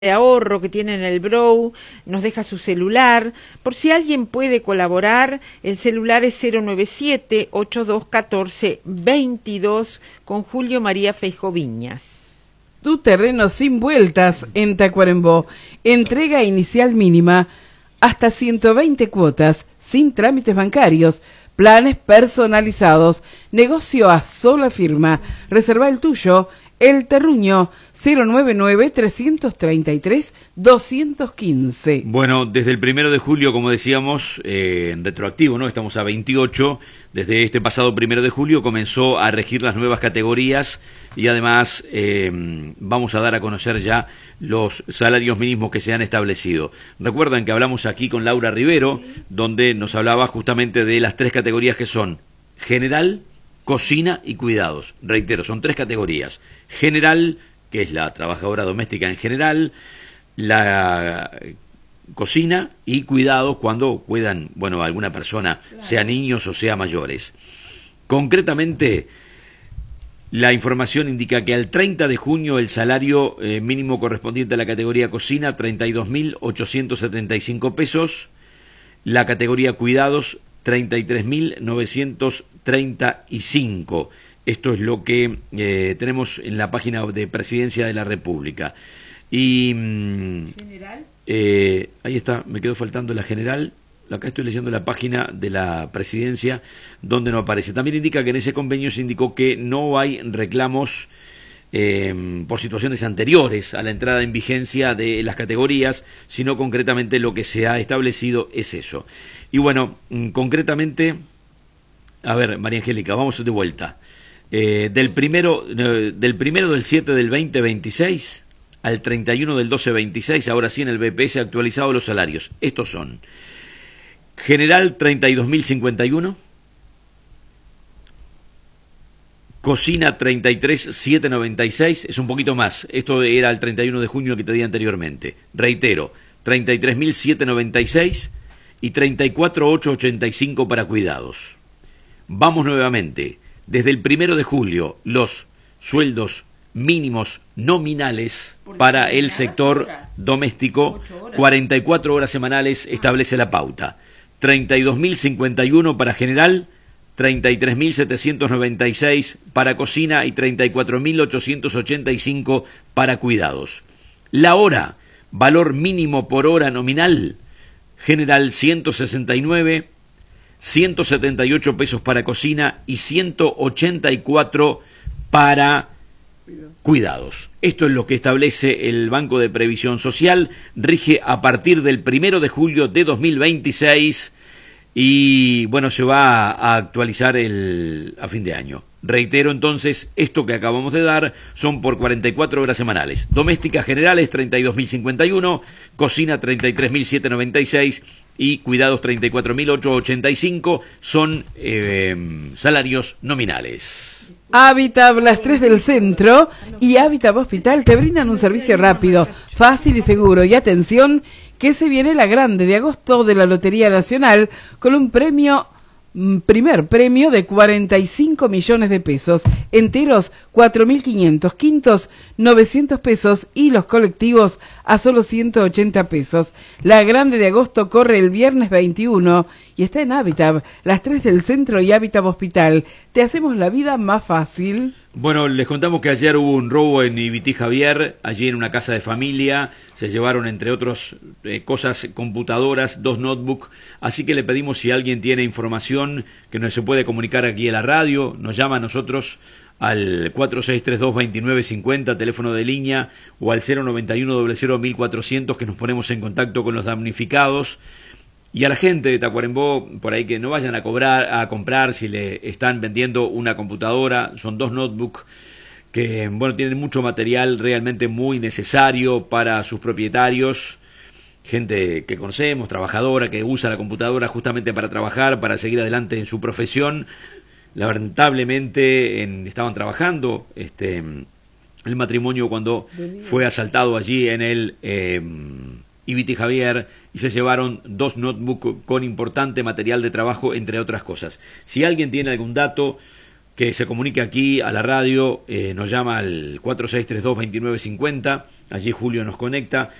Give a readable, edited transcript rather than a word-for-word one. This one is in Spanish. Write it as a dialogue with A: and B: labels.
A: de ahorro que tiene en el Brow, nos deja su celular. Por si alguien puede colaborar, el celular es 097-8214-22 con Julio María Feijó Viñas.
B: Tu terreno sin vueltas en Tacuarembó. Entrega inicial mínima hasta 120 cuotas, sin trámites bancarios, planes personalizados, negocio a sola firma. Reserva el tuyo. El Terruño, 099-333-215.
C: Bueno, desde el 1 de julio, como decíamos, en retroactivo, ¿no? Estamos a 28. Desde este pasado 1 de julio comenzó a regir las nuevas categorías y además vamos a dar a conocer ya los salarios mínimos que se han establecido. Recuerdan que hablamos aquí con Laura Rivero, donde nos hablaba justamente de las tres categorías que son general, cocina y cuidados. Reitero, son tres categorías. General, que es la trabajadora doméstica en general, la cocina y cuidados cuando cuidan, bueno, a alguna persona, claro, sea niños o sea mayores. Concretamente, la información indica que al 30 de junio el salario mínimo correspondiente a la categoría cocina, 32.875 pesos, la categoría cuidados, 33.935. Esto es lo que tenemos en la página de Presidencia de la República. Y ¿general? Ahí está, me quedó faltando la general. Acá estoy leyendo la página de la Presidencia donde no aparece. También indica que en ese convenio se indicó que no hay reclamos por situaciones anteriores a la entrada en vigencia de las categorías, sino concretamente lo que se ha establecido es eso. Y bueno, concretamente, a ver, María Angélica, vamos de vuelta. Del primero del 7 del 2026 al 31 del 12-26, ahora sí en el BPS actualizado los salarios. Estos son: general 32.051, cocina 33.796, es un poquito más, esto era el 31 de junio que te di anteriormente. Reitero, 33.796 y 34.885 para cuidados. Vamos nuevamente, desde el 1 de julio los sueldos mínimos nominales para el sector doméstico, 44 horas semanales establece la pauta. 32.051 para general, 33.796 para cocina y 34.885 para cuidados. La hora, valor mínimo por hora nominal, general 169, 178 pesos para cocina y 184 para cuidados. Esto es lo que establece el Banco de Previsión Social, rige a partir del 1 de julio de 2026 y bueno, se va a actualizar a fin de año. Reitero entonces, esto que acabamos de dar son por 44 horas semanales. Domésticas generales 32.051, cocina 33.796 y cuidados 34.885 son salarios nominales.
B: Habitab, las 3 del centro y Habitab Hospital te brindan un servicio rápido, fácil y seguro. Y atención, que se viene la grande de agosto de la Lotería Nacional con un primer premio de 45 millones de pesos, enteros 4.500, quintos 900 pesos y los colectivos a solo 180 pesos. La grande de agosto corre el viernes 21 y está en Habitab, las 3 del centro y Habitab Hospital. Te hacemos la vida más fácil.
C: Bueno, les contamos que ayer hubo un robo en Ibití Javier, allí en una casa de familia, se llevaron entre otras cosas, computadoras, 2 notebooks, así que le pedimos si alguien tiene información que no se puede comunicar aquí a la radio, nos llama a nosotros al 4632-2950, teléfono de línea, o al 091-00-1400, que nos ponemos en contacto con los damnificados. Y a la gente de Tacuarembó, por ahí, que no vayan a comprar si le están vendiendo una computadora, son 2 notebooks que, bueno, tienen mucho material realmente muy necesario para sus propietarios, gente que conocemos, trabajadora, que usa la computadora justamente para trabajar, para seguir adelante en su profesión. Lamentablemente estaban trabajando, el matrimonio cuando fue asaltado allí en el Ibití Javier, y se llevaron 2 notebooks con importante material de trabajo, entre otras cosas. Si alguien tiene algún dato, que se comunique aquí a la radio, nos llama al 4632-2950, allí Julio nos conecta